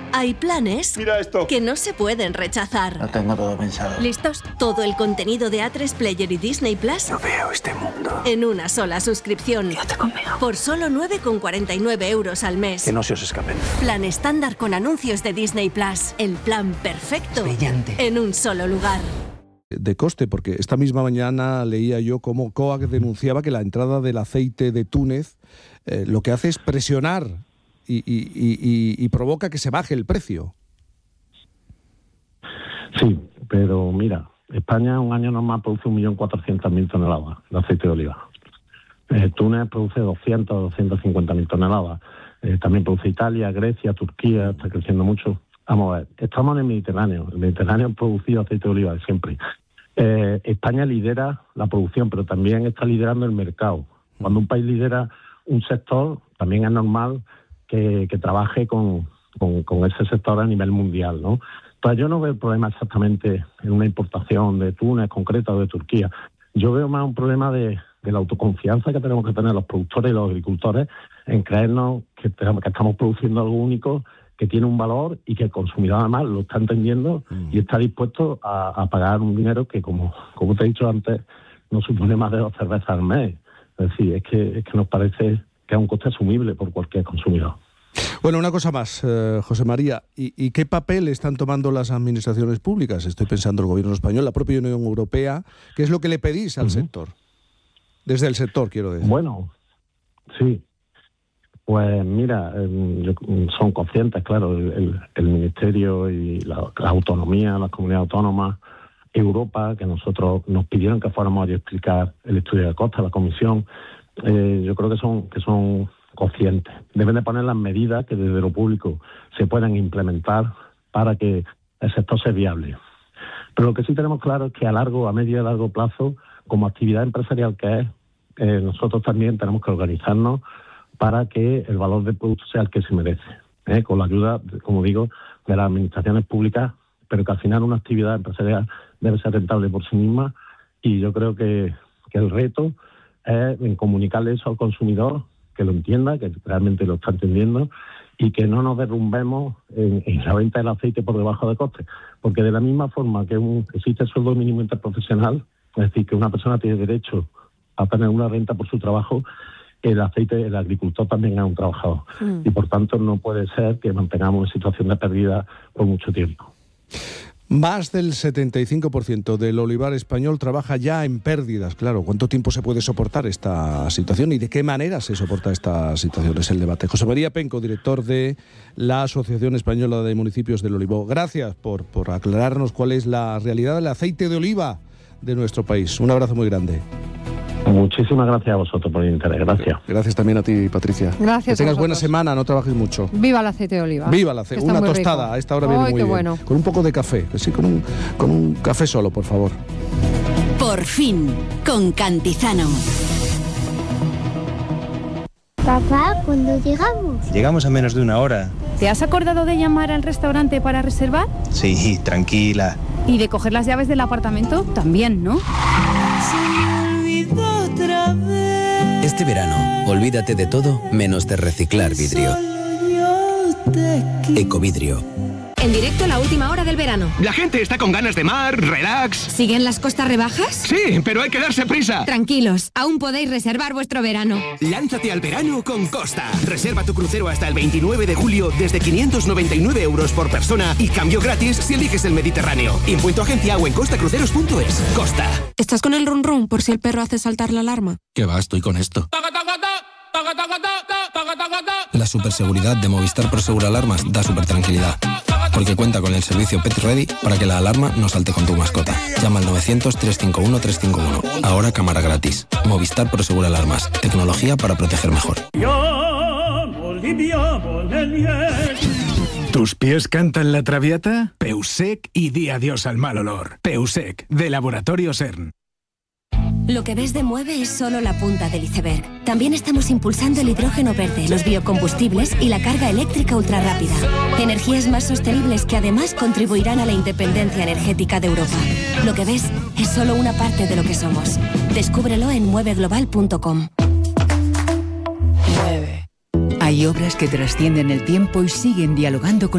Hay planes Mira esto. que no se pueden rechazar. Lo tengo todo pensado. ¿Listos? Todo el contenido de A3 Player y Disney Plus No veo este mundo. en una sola suscripción. Quédate conmigo. Por solo 9,49 euros al mes. Que no se os escapen. Plan estándar con anuncios de Disney Plus. El plan perfecto. Brillante. En un solo lugar. De coste, porque esta misma mañana leía yo cómo COAG denunciaba que la entrada del aceite de Túnez lo que hace es presionar y provoca que se baje el precio. Sí, pero mira, España un año normal produce 1.400.000 toneladas de aceite de oliva. Túnez produce 250.000 toneladas. También produce Italia, Grecia, Turquía, está creciendo mucho. Vamos a ver, estamos en el Mediterráneo. El Mediterráneo ha producido aceite de oliva de siempre. España lidera la producción, pero también está liderando el mercado. Cuando un país lidera un sector, también es normal que trabaje con ese sector a nivel mundial, ¿no? Entonces yo no veo el problema exactamente en una importación de Túnez concreta o de Turquía. Yo veo más un problema de la autoconfianza que tenemos que tener los productores y los agricultores en creernos que estamos produciendo algo único, que tiene un valor y que el consumidor además lo está entendiendo y está dispuesto a pagar un dinero que, como te he dicho antes, no supone más de 2 cervezas al mes. Es decir, es que nos parece que es un coste asumible por cualquier consumidor. Bueno, una cosa más, José María, ¿y qué papel están tomando las administraciones públicas? Estoy pensando el gobierno español, la propia Unión Europea. ¿Qué es lo que le pedís al sector? Desde el sector, quiero decir. Bueno, sí. Pues mira, son conscientes, claro, el Ministerio y la autonomía, las comunidades autónomas, Europa, que nosotros nos pidieron que fuéramos a explicar el estudio de costa, la comisión. Yo creo que son conscientes. Deben de poner las medidas que desde lo público se puedan implementar para que el sector sea viable. Pero lo que sí tenemos claro es que a medio y largo plazo, como actividad empresarial que es, nosotros también tenemos que organizarnos para que el valor del producto sea el que se merece, con la ayuda, como digo, de las administraciones públicas, pero que al final una actividad empresarial debe ser rentable por sí misma, y yo creo que el reto es en comunicarle eso al consumidor, que lo entienda, que realmente lo está entendiendo, y que no nos derrumbemos en la venta del aceite por debajo de coste, porque de la misma forma que existe el sueldo mínimo interprofesional, es decir, que una persona tiene derecho a tener una renta por su trabajo, el agricultor también es un trabajador. Y por tanto no puede ser que mantengamos una situación de pérdida por mucho tiempo. Más del 75% del olivar español trabaja ya en pérdidas. Claro, ¿cuánto tiempo se puede soportar esta situación y de qué manera se soporta esta situación? Es el debate. José María Penco, director de la Asociación Española de Municipios del Olivo. Gracias por aclararnos cuál es la realidad del aceite de oliva de nuestro país. Un abrazo muy grande. Muchísimas gracias a vosotros por el interés. Gracias. Gracias también a ti, Patricia. Gracias. Que tengas buena semana, no trabajes mucho. Viva el aceite de oliva. Viva el aceite. Una tostada, rico. A esta hora viene muy bien. Bueno. Con un poco de café, sí, con un café solo, por favor. Por fin, con Cantizano. Papá, ¿cuándo llegamos? Llegamos a menos de una hora. ¿Te has acordado de llamar al restaurante para reservar? Sí, tranquila. ¿Y de coger las llaves del apartamento? También, ¿no? Este verano, olvídate de todo menos de reciclar vidrio. Ecovidrio. En directo la última hora del verano. La gente está con ganas de mar, relax. ¿Siguen las costas rebajas? Sí, pero hay que darse prisa. Tranquilos, aún podéis reservar vuestro verano. Lánzate al verano con Costa. Reserva tu crucero hasta el 29 de julio desde 599 euros por persona y cambio gratis si eliges el Mediterráneo. Impuesto agencia o en costacruceros.es. Costa. ¿Estás con el run run por si el perro hace saltar la alarma? ¿Qué va? Estoy con esto. La superseguridad de Movistar Prosegur Alarmas da super tranquilidad, porque cuenta con el servicio Pet Ready para que la alarma no salte con tu mascota. Llama al 900-351-351. Ahora cámara gratis. Movistar Prosegur Alarmas. Tecnología para proteger mejor. ¿Tus pies cantan la Traviata? Peusec y di adiós al mal olor. Peusec, de Laboratorio CERN. Lo que ves de Mueve es solo la punta del iceberg. También estamos impulsando el hidrógeno verde, los biocombustibles y la carga eléctrica ultrarrápida. Energías más sostenibles que además contribuirán a la independencia energética de Europa. Lo que ves es solo una parte de lo que somos. Descúbrelo en mueveglobal.com. Hay obras que trascienden el tiempo y siguen dialogando con